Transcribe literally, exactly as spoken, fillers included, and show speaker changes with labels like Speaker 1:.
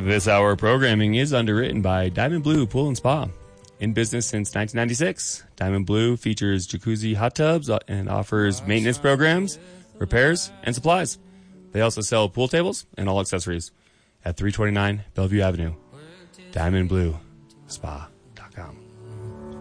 Speaker 1: This hour of programming is underwritten by Diamond Blue Pool and Spa. In business since nineteen ninety-six, Diamond Blue features jacuzzi hot tubs and offers maintenance programs, repairs, and supplies. They also sell pool tables and all accessories at three twenty-nine Bellevue Avenue. Diamond Blue Spa dot com.